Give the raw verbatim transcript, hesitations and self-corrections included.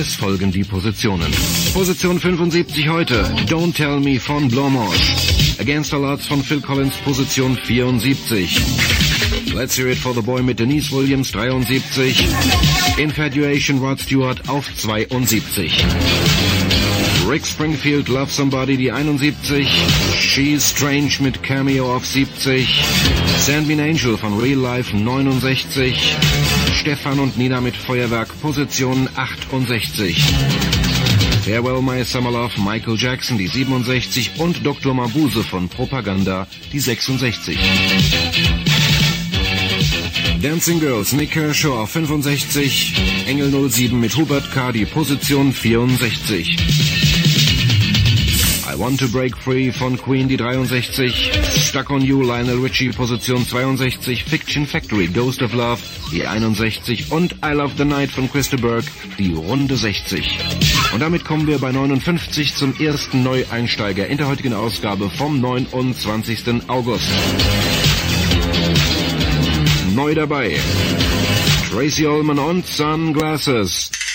Es folgen die Positionen. Position fünfundsiebzig heute, Don't Tell Me von Blaumanche. Against All Odds von Phil Collins, Position vierundsiebzig. Let's Hear It for the Boy mit Denise Williams, dreiundsiebzig. Infatuation, Rod Stewart auf zweiundsiebzig. Rick Springfield, Love Somebody, die einundsiebzig. She's Strange mit Cameo auf siebzig. Send Me an Angel von Real Life, neunundsechzig. Stefan und Nina mit Feuerwerk, Position achtundsechzig. Farewell My Summer Love, Michael Jackson, die siebenundsechzig. Und Doktor Mabuse von Propaganda, die sechsundsechzig. Dancing Girls, Nick Kershaw auf fünfundsechzig. Engel null sieben mit Hubert K., die Position vierundsechzig. I Want to Break Free von Queen, die dreiundsechzig. Stuck on You, Lionel Richie, Position zweiundsechzig. Fiction Factory, Ghost of Love, die einundsechzig. Und I Love the Night von Christa Burke, die runde sechzig. Und damit kommen wir bei neunundfünfzig zum ersten Neueinsteiger in der heutigen Ausgabe vom neunundzwanzigsten August. Neu dabei, Tracy Ullman und Sunglasses.